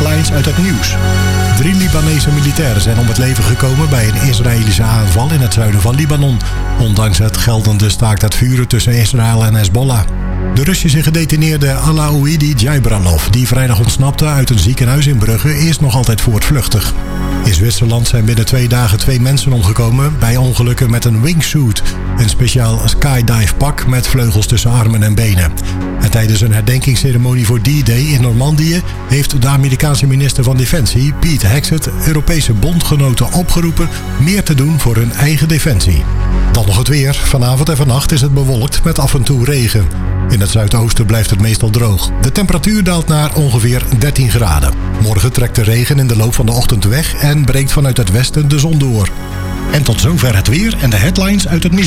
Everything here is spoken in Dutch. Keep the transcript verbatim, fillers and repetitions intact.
headlines uit het nieuws. Drie Libanese militairen zijn om het leven gekomen bij een Israëlische aanval in het zuiden van Libanon. Ondanks het geldende staakt het vuren tussen Israël en Hezbollah. De Russische gedetineerde Alaouidi Jaibralov, die vrijdag ontsnapte uit een ziekenhuis in Brugge, is nog altijd voortvluchtig. In Zwitserland zijn binnen twee dagen twee mensen omgekomen bij ongelukken met een wingsuit, een speciaal skydive pak met vleugels tussen armen en benen. En tijdens een herdenkingsceremonie voor D-Day in Normandië heeft de Amerikaanse minister van Defensie, Pete Hegseth, Europese bondgenoten opgeroepen meer te doen voor hun eigen defensie. Dan nog het weer. Vanavond en vannacht is het bewolkt met af en toe regen. In het zuidoosten blijft het meestal droog. De temperatuur daalt naar ongeveer dertien graden. Morgen trekt de regen in de loop van de ochtend weg en breekt vanuit het westen de zon door. En tot zover het weer en de headlines uit het nieuws.